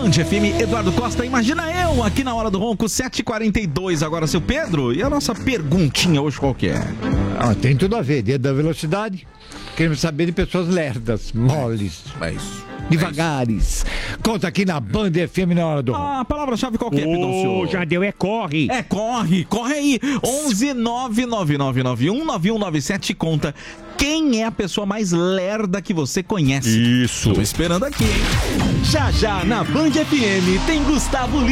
Band FM, Eduardo Costa, imagina eu aqui na Hora do Ronco, 7h42. Agora, seu Pedro, e a nossa perguntinha hoje qual que é? Tem tudo a ver, dia da velocidade. Queremos saber de pessoas lerdas, moles. É isso. Devagares. Conta aqui na Band FM na Hora do Ronco. A palavra-chave qual que é, Pidoncio? Já deu, corre. Corre aí. 11-99991-9197, conta quem é a pessoa mais lerda que você conhece. Isso. Tô esperando aqui, hein? Já na Band FM tem Gustavo Lima.